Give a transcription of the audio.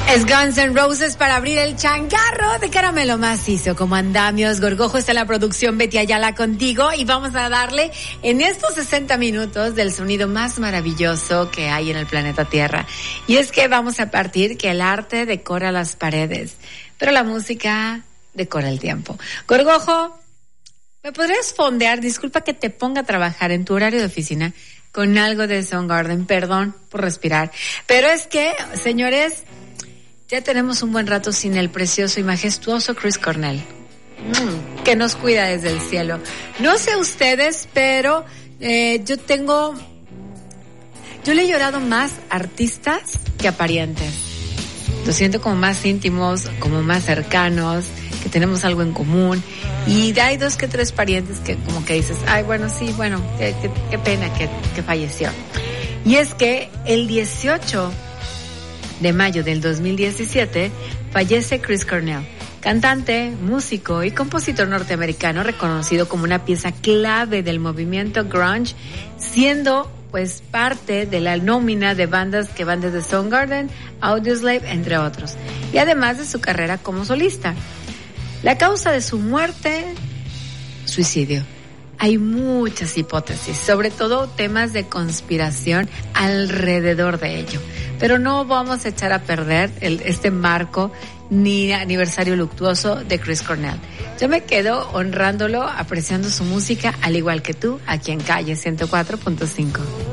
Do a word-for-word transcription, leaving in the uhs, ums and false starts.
Es Guns N' Roses para abrir el changarro de caramelo macizo. Como andamios, Gorgojo está en la producción, Betty Ayala contigo y vamos a darle en estos sesenta minutos del sonido más maravilloso que hay en el planeta Tierra. Y es que vamos a partir que el arte decora las paredes, pero la música decora el tiempo. Gorgojo, ¿me podrías fondear? Disculpa que te ponga a trabajar en tu horario de oficina con algo de Soundgarden. Perdón por respirar. Pero es que, señores, ya tenemos un buen rato sin el precioso y majestuoso Chris Cornell, mm, que nos cuida desde el cielo. No sé ustedes, pero eh, yo tengo... Yo le he llorado más a artistas que a parientes. Lo siento como más íntimos, como más cercanos, que tenemos algo en común. Y hay dos que tres parientes que como que dices, ay, bueno, sí, bueno, qué, qué, qué pena que, que falleció. Y es que el dieciocho de mayo del dos mil diecisiete fallece Chris Cornell, cantante, músico y compositor norteamericano reconocido como una pieza clave del movimiento grunge, siendo pues parte de la nómina de bandas que van desde Soundgarden, Audioslave, entre otros, y además de su carrera como solista. La causa de su muerte, suicidio. Hay muchas hipótesis, sobre todo temas de conspiración alrededor de ello. Pero no vamos a echar a perder el, este marco ni aniversario luctuoso de Chris Cornell. Yo me quedo honrándolo, apreciando su música, al igual que tú, aquí en Calle ciento cuatro punto cinco.